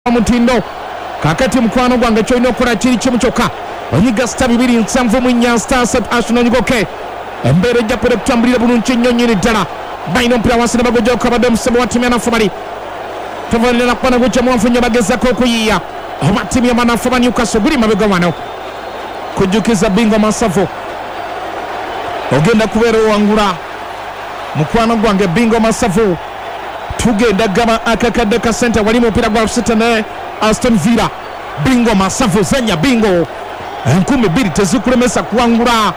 mutindo kakati mukwano gwange kyolina okukola kiri kimu kyokka onyiga sita 274 star set Arsenal nyigoke embeera ejja kwera kutambulira bulungi nnyo nnyini ddala balina omupiira wansi ne bagojja okukabadde omusebo wa ttiimu yanafu bali tovalira kwana gujja muwanfu nnyo bagezaako okuyiiya oba ttiimu yamanafu ba Newcastle guli mabega wano kujjukiza bingo Masavu ogenda kubeera owangula mukwano gwange bingo Masavu tugenda gaba akakadde ka center wali mupiira gwa City ne Aston Villa bingo Masavu zenya bingo 12 tezikulemesa kuwangula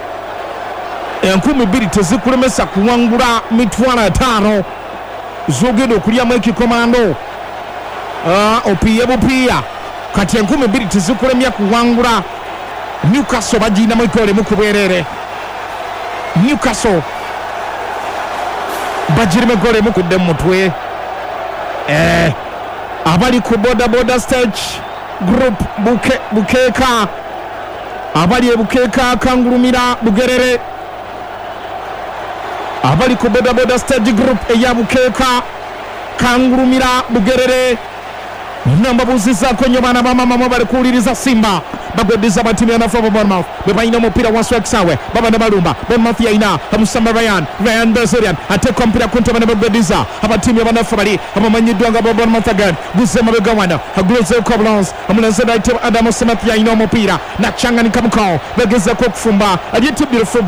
12 tezikulemesa kuwangula mitwalo 5 zogenda okulyamu ekikomando opiye bupiya kati 12 tezikulemya kuwangula Newcastle baginamu ekole mu kubwerere Newcastle bajirime gole mu kudde mutwe abali ku boda stage group bukeeka abali ebukeeka kangulumira bugerere abali ku boda stage group eya bukeeka kangulumira bugerere namba buzizaako nnyo baana bamama bali kuwuliriza Simba bagweddiza batimu yanafu aba Bournemouth bwe balina omupiira wansi w'ekisaawe baba ne balumba Bournemouth yalina Musamba Ryan Brazilian ateeka omupiira ku ntebe ne bagweddiza abatimu abanafu bali abamanyiddwa nga Bournemouth again guzze mabega wano agulozeeko Cobblons omulenzi Daiteba Adamu Smith yalina omupiira nacanganika mukawo bagezaako okufumba alyete beautiful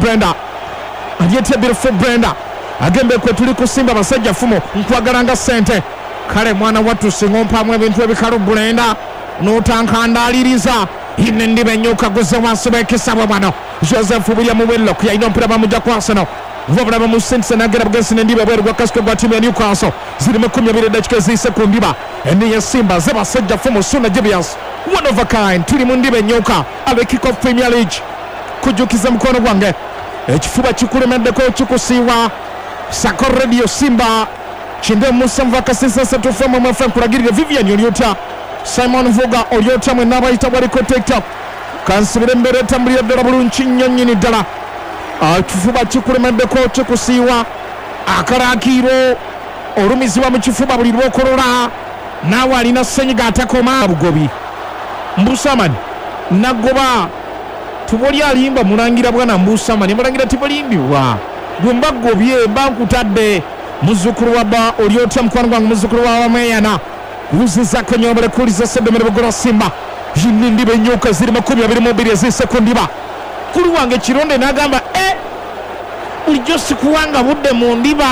Brenda agembe kwe tuli ku Simba basajja fumo nkwagalanga ssente kale mwana wattu singa ompaamu ebintu ebikalu Brenda n'otankandaliriza ine ndiba ennyuka guzze wansi w'ekisabwe bano Joseph William Willock yalina omupiira bamujja ku Arsenal vobulaba mu Simpson agera bugensi n'endiba bweru gwa kasiko gwa ttiimu ya Newcastle zirimu 12 dakika eziyise ku ndiba eni ya Simba ze basajja fumu Suna Jibias one of a kind tuli mu ndiba ennyuka abe kick off Premier League kujjukiza mukono gwange ekifuba kikulemeddeko kikusiiwa Sako Radio Simba Chinde Musa Mvakasisa Satufemo Mwafa Kuragirire Vivian Oliota Simon Vuga Oliota mwenaba itawariko TikTok kansibire mbere tambulira ddala bulungi nnyo nnyini ddala kifuba kikulemeddeko kikusiiwa akalakiiro olumizibwa mu kifuba buli lw'okolola naawe alina ssenyiga atakoma bugobi Mbusamani nagoba tuboli alimba mulangira bwana Mbusamani mulangira tibolimbibwa gwe mbagobye mbankutadde muzukuru wa ba Oliota mukwano gwange muzukuru wa Wameyana guzizaako nnyo balekuliza seddemere bugola Simba jinindi bennyuka ziri 22 ez'isekondiba kuli wange kironde n'agamba bulijjo sikuwanga budde mu ndiba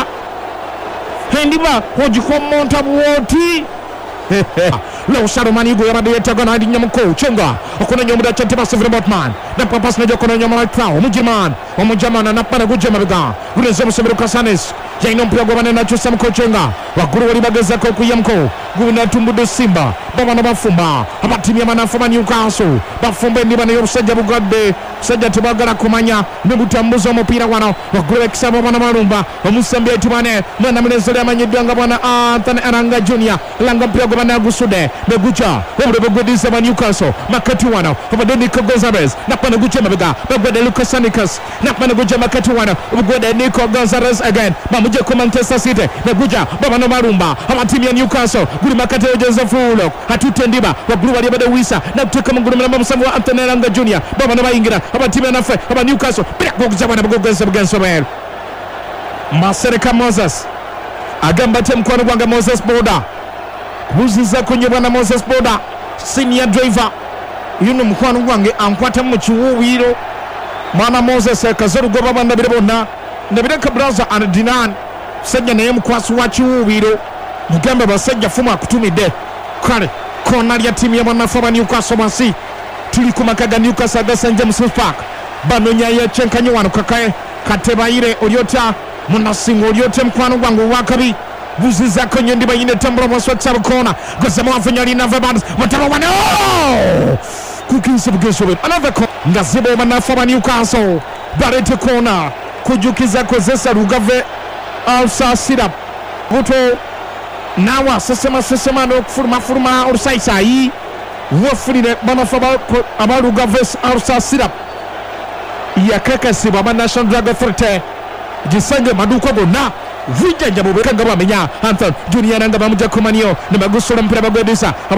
endiba ogikomonta bwoti Lawsharomani yabadde yeetaaga n'alinnya mu coach nga okunenya omudacha nteba Steven Botman napapasi najja okunenya Malakpao omujamana nappana gujja mabega gulenze musomero Kasanes yalina omupiira gwabane nakyusa mu coach nga waggulu wali bagezaako okuyyamuko gunatumbudde Simba babana bafumba abatimu abanafu ba Newcastle bafumba endiba n'ey'obusajja bugadde musajja tebagala kumanya ne butambuza omupiira wano waggulu w'ekisabo bana balumba omusambi ayitibwane mwana mulenzi amanyiddwa nga bwana Anthony Aranga Junior langa omupiira gwabane agusude beguja obule begweddiza ba Newcastle makati wano obadde Nico Gonzalez nakwana gujja mabega bagwedde Lucas Sanicas nakwana gujja makati wano obugwedde Nico Gonzalez again bamujja ku Manchester City beguja babano balumba abatimu ya Newcastle guli makati ya Joseph Willock atutte ndiba waggulu wali abadde Wisa nakuteeka mu gulu mulamba musanvu wa Anthony Aranga Junior babano bayingira abatimu yanafe aba Newcastle birakuguza bwana bugogenze bugensobero Masereka Moses agamba ate mukwano gwange Moses Boda kubuzizaako nnyo bwana Moses Boda senior driver yuno mukwano gwange ankwatamu mu kiwuubiro mwana Moses kazorugoba bandabire bonna ndabireka brother Andinan sajja naye mukwasi wa kiwuubiro mugambe basajja fumu akutumidde kale kona lya ttiimu y'abanafu aba Newcastle wansi tuli ku maka ga Newcastle aga St James Park banonya yekyenkanyi wano kakae katebayire Oliota munasinga Oliota mukwano gwange owakabi buzizaako nnyo ndiba yina etambula mwansi w'ekisabo kona gozemu afunyo alina Vebans mutaba wane kukinsa bugensobero another corner nga ziba abanafu aba Newcastle balete kona kujjukiza kozesa Lugave Al-Sasira buto nawa sesema n'okufulumafuluma olusayisaayi wafulire banafu aba Lugave Al-Sasira yakakasibwa aba National Drug Authority gisange maduuka gonna vijanja bube kanga bamenya Anthony Junior nanga bamuja kumaniyo ne bagusula mpira bagwedisa